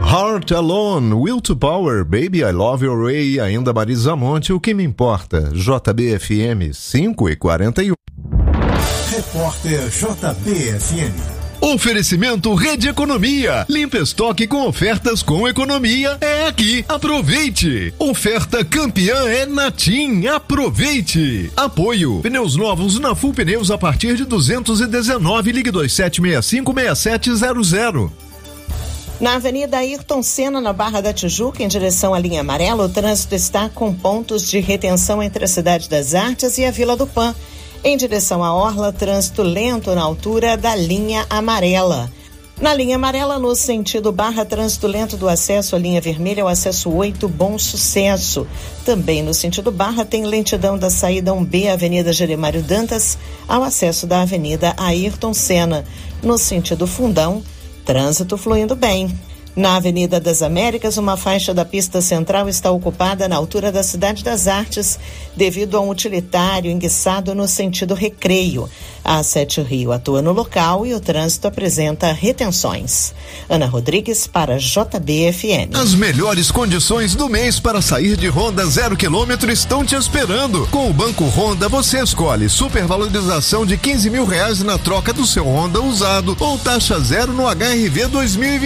Heart Alone, Will to Power, Baby I Love Your Way e ainda Marisa Monte, O Que Me Importa, JBFM 5:41. Repórter JBFM. Oferecimento Rede Economia. Limpa estoque com ofertas com economia. É aqui. Aproveite. Oferta campeã é na TIM. Aproveite. Apoio. Pneus novos na Full Pneus a partir de 219. Ligue 2765-6700. Na Avenida Ayrton Senna, na Barra da Tijuca, em direção à linha amarela, o trânsito está com pontos de retenção entre a Cidade das Artes e a Vila do Pan. Em direção à Orla, trânsito lento na altura da linha amarela. Na linha amarela, no sentido Barra, trânsito lento do acesso à linha vermelha ao acesso 8, Bom Sucesso. Também no sentido Barra tem lentidão da saída 1B, Avenida Jeremário Dantas, ao acesso da Avenida Ayrton Senna. No sentido Fundão, trânsito fluindo bem. Na Avenida das Américas, uma faixa da pista central está ocupada na altura da Cidade das Artes devido a um utilitário enguiçado no sentido Recreio. A Sete Rio atua no local e o trânsito apresenta retenções. Ana Rodrigues para JBFM. As melhores condições do mês para sair de Honda 0 km estão te esperando. Com o Banco Honda você escolhe supervalorização de R$15 mil na troca do seu Honda usado ou taxa zero no HRV 2020.